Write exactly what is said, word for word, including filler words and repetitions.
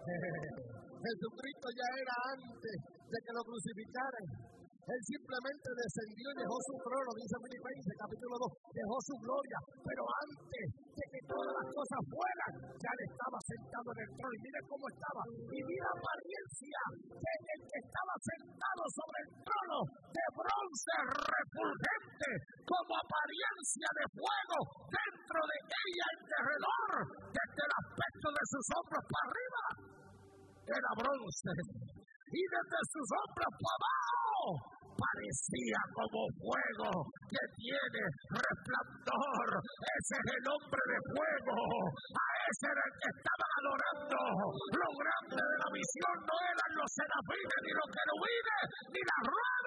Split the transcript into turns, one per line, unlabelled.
Jesucristo ya era antes de que lo crucificaran. Él simplemente descendió y dejó su trono, dice Filipenses capítulo dos, dejó su gloria, pero antes de que todas las cosas fueran, ya él estaba sentado en el trono. Y mire cómo estaba, y mira la apariencia de el que estaba sentado sobre el trono, de bronce refulgente, como apariencia de fuego, dentro de ella en derredor, desde el aspecto de sus hombros para arriba, era bronce, y desde sus hombros para abajo, parecía como fuego que tiene resplandor. Ese es el hombre de fuego. A ese era el que estaban adorando. Lo grande de la visión no eran los serafines, ni los querubines, ni las ruedas.